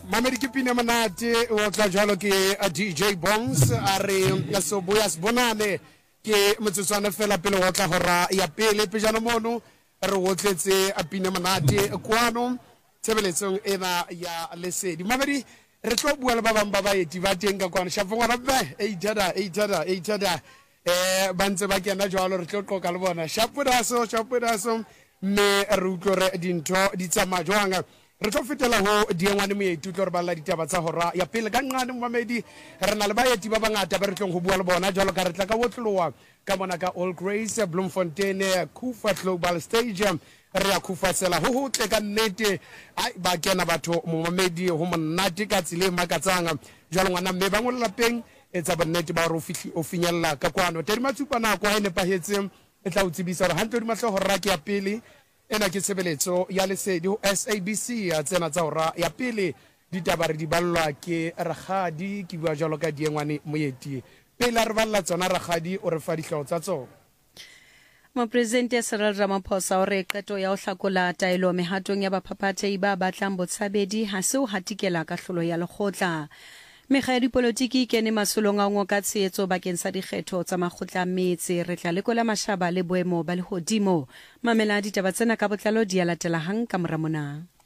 Mamedi ke pina manate o tla jalo ke DJ Bongs a re so boya bonane ke motsotswana fela pele o tla hora ya pele pejana mono re o tletse a pina manate kwano tshebeletsong ena ya lesedi. Mamedi re tlo bua le ba bang ba baeti ba teng ka kwano shafongwana be eitada ba ntse ba kena jalo re tlo qoka le bona shapudaso me re utlo re dintho di tsamaya jwang. Re tlo fetela ho diengwane moeti utlo re balla ditaba tsa hora ya pele ka nqane Mamedi re na le baeti ba bangata ba re tlong ho bua le bona jalo ka re tla ka wotloloa ka mona ka All Grace Bloemfontein Kufa Global Stadium re ya khufasela ho tle ka nnete ba kena batho mo Mamedi ho monate ka tsile makatsanga jalo ngwana mme ba ngolla lapeng etsa bonnete ba re o finyella ka kwano tedi matsupana kwa ene pahetseng e tla utsibisa re hantle di mahlo hora ke ya pele ena ke sebeletso ya lesedi ho SABC ya tsena tsa hora ya pele ditaba re di ballwa ke Ragadi ke bua jalo ka diengwane moeti pele re balla tsona Ragadi o re fa dihlao tsa tsona. Mopresidente Cyril Ramaphosa o re qeto ya ho hlakola taelo mehatong ya baphaphathehi ba batlang botshabedi ha se o hatikela kahlolo ya lekgotla. Mekga ya dipolotiki kene masolong a ngo ka tshehetso bakeng sa dikgetho tsa makgotla a metse re tla lekola mashaba le boemo ba lehodimo. Mamela ditaba tsena ka botlalo di a latela hang ka mora mona.